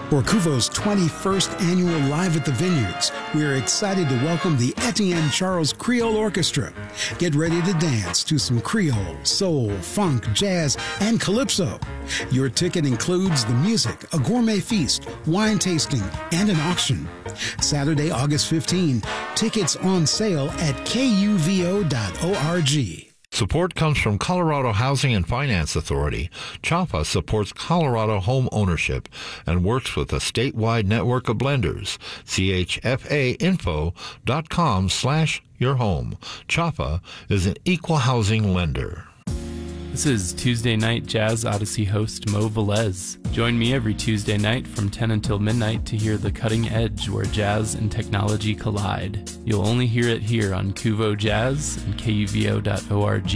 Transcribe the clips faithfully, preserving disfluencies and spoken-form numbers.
For Cuvo's twenty-first annual Live at the Vineyards, we are excited to welcome the Etienne Charles Creole Orchestra. Get ready to dance to some Creole, soul, funk, jazz, and calypso. Your ticket includes the music, a gourmet feast, wine tasting, and an auction. Saturday, August fifteenth, tickets on sale at K U V O dot org. Support comes from Colorado Housing and Finance Authority. CHAFA supports Colorado home ownership and works with a statewide network of lenders. C H F A info dot com slash your home. CHAFA is an equal housing lender. This is Tuesday Night Jazz Odyssey host Mo Velez. Join me every Tuesday night from ten until midnight to hear the cutting edge where jazz and technology collide. You'll only hear it here on Cuvo Jazz and K U V O dot org.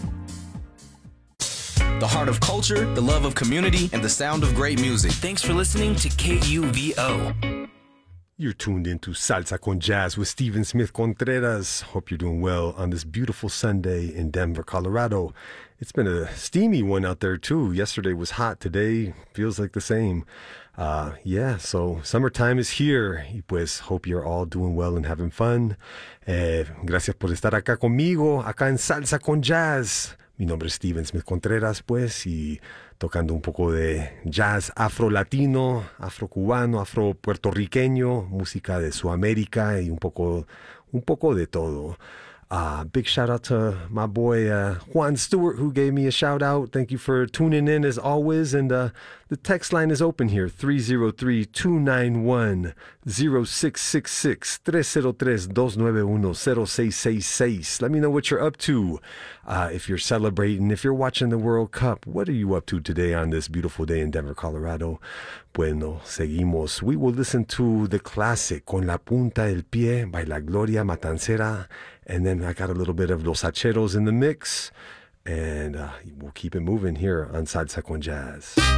The heart of culture, the love of community, and the sound of great music. Thanks for listening to K U V O. You're tuned into Salsa con Jazz with Steven Smith Contreras. Hope you're doing well on this beautiful Sunday in Denver, Colorado. It's been a steamy one out there too. Yesterday was hot. Today feels like the same. Uh, yeah, so summertime is here. Y pues hope you're all doing well and having fun. Eh, gracias por estar acá conmigo, acá en Salsa con Jazz. Mi nombre es Steven Smith Contreras, pues, y tocando un poco de jazz afro-latino, afro-cubano, afro-puertorriqueño, música de Sudamérica y un poco, un poco de todo. Uh, big shout out to my boy uh, Juan Stewart, who gave me a shout out. Thank you for tuning in as always. And uh, the text line is open here, three oh three, two nine one, oh six six six, three oh three, two nine one, oh six six six. Let me know what you're up to. Uh, if you're celebrating, if you're watching the World Cup, what are you up to today on this beautiful day in Denver, Colorado? Bueno, seguimos. We will listen to the classic Con la Punta del Pie by La Gloria Matancera. And then I got a little bit of Los Hacheros in the mix. And uh, we'll keep it moving here on Salsa con Jazz.